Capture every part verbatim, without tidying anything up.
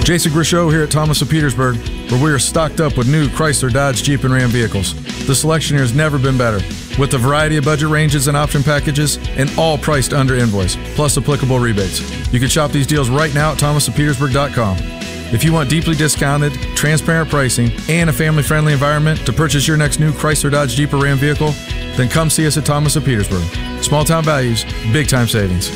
Jason Grishow here at Thomas of Petersburg, where we are stocked up with new Chrysler, Dodge, Jeep, and Ram vehicles. The selection here has never been better, with a variety of budget ranges and option packages, and all priced under invoice, plus applicable rebates. You can shop these deals right now at thomas of petersburg dot com. If you want deeply discounted, transparent pricing, and a family-friendly environment to purchase your next new Chrysler, Dodge, Jeep, or Ram vehicle, then come see us at Thomas of Petersburg. Small-town values, big-time savings.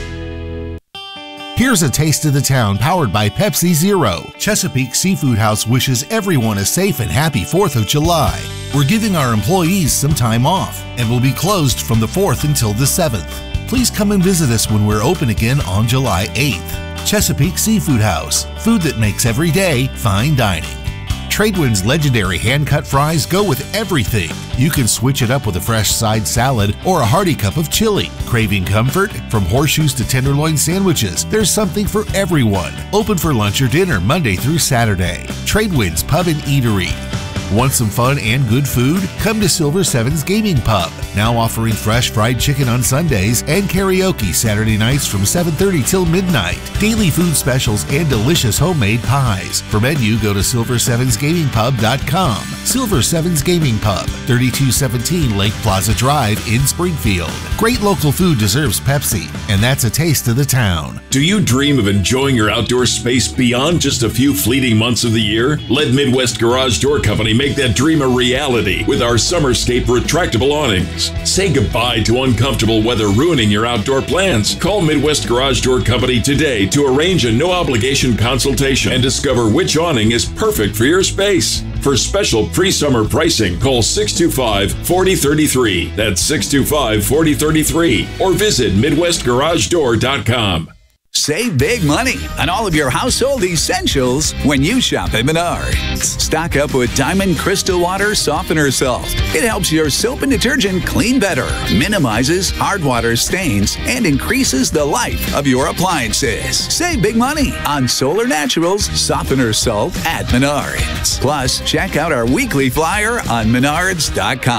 Here's a taste of the town powered by Pepsi Zero. Chesapeake Seafood House wishes everyone a safe and happy fourth of July. We're giving our employees some time off and will be closed from the fourth until the seventh. Please come and visit us when we're open again on July eighth. Chesapeake Seafood House, food that makes every day fine dining. Tradewind's legendary hand-cut fries go with everything. You can switch it up with a fresh side salad or a hearty cup of chili. Craving comfort? From horseshoes to tenderloin sandwiches, there's something for everyone. Open for lunch or dinner Monday through Saturday. Tradewind's Pub and Eatery. Want some fun and good food? Come to Silver Sevens Gaming Pub, now offering fresh fried chicken on Sundays and karaoke Saturday nights from seven thirty till midnight. Daily food specials and delicious homemade pies. For menu, go to silver sevens gaming pub dot com. Silver Sevens Gaming Pub, thirty-two seventeen Lake Plaza Drive in Springfield. Great local food deserves Pepsi, and that's a taste of the town. Do you dream of enjoying your outdoor space beyond just a few fleeting months of the year? Let Midwest Garage Door Company make that dream a reality with our Summerscape retractable awnings. Say goodbye to uncomfortable weather ruining your outdoor plans. Call Midwest Garage Door Company today to arrange a no-obligation consultation and discover which awning is perfect for your space. For special pre-summer pricing, call six two five, four zero three three. That's six two five, four zero three three. Or visit midwest garage door dot com. Save big money on all of your household essentials when you shop at Menards. Stock up with Diamond Crystal Water Softener Salt. It helps your soap and detergent clean better, minimizes hard water stains, and increases the life of your appliances. Save big money on Solar Naturals Softener Salt at Menards. Plus, check out our weekly flyer on menards dot com.